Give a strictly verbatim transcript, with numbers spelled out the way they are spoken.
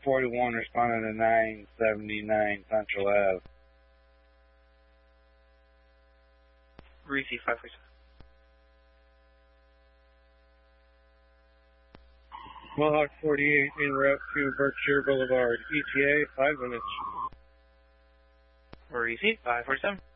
forty-one responding to nine seventy-nine Central Ave. Receive five forty-seven. Mohawk forty-eight en route to Berkshire Boulevard. E T A, five minutes. Receive five forty-seven.